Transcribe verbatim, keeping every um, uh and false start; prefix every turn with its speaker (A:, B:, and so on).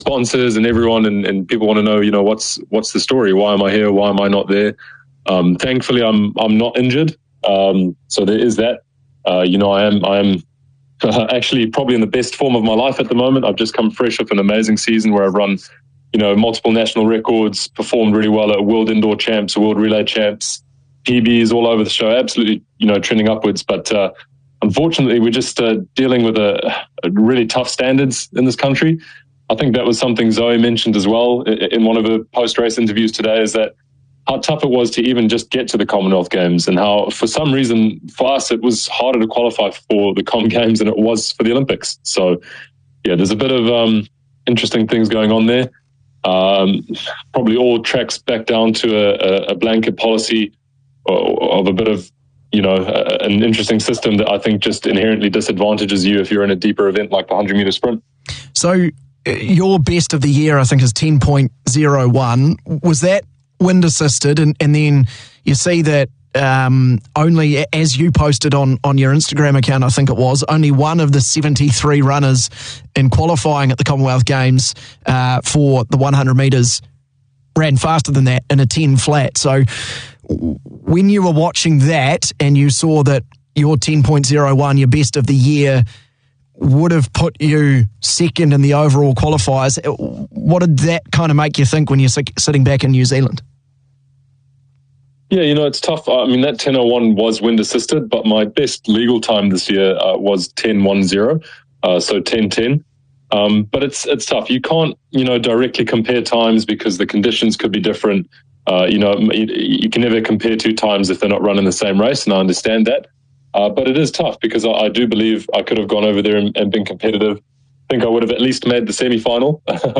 A: sponsors and everyone, and, and people want to know, you know, what's what's the story? Why am I here? Why am I not there? Um, thankfully, I'm I'm not injured, um, so there is that. Uh, you know, I am I am actually probably in the best form of my life at the moment. I've just come fresh off an amazing season where I've run, you know, multiple national records, performed really well at World Indoor Champs, World Relay Champs, P Bs all over the show, absolutely, you know, trending upwards. But uh, unfortunately, we're just uh, dealing with a, a really tough standards in this country. I think that was something Zoe mentioned as well in one of her post-race interviews today, is that how tough it was to even just get to the Commonwealth Games, and how for some reason for us it was harder to qualify for the Com Games than it was for the Olympics. So yeah, there's a bit of um, interesting things going on there. Um, probably all tracks back down to a, a blanket policy of a bit of, you know, an interesting system that I think just inherently disadvantages you if you're in a deeper event like the one hundred meter sprint.
B: So your best of the year, I think, is ten point oh one. Was that wind assisted? And, and then you see that um, only, as you posted on, on your Instagram account, I think it was, only one of the seventy-three runners in qualifying at the Commonwealth Games uh, for the one hundred metres ran faster than that in a ten flat. So when you were watching that and you saw that your ten point oh one, your best of the year, would have put you second in the overall qualifiers, what did that kind of make you think when you're sitting back in New Zealand?
A: Yeah, you know, it's tough. I mean, that ten oh one was wind assisted, but my best legal time this year uh, was ten ten, uh, so ten ten. Um, but it's it's tough. You can't, you know, directly compare times because the conditions could be different. Uh, you know, you, you can never compare two times if they're not running the same race, and I understand that. Uh, but it is tough because I, I do believe I could have gone over there and, and been competitive. I think I would have at least made the semi-final,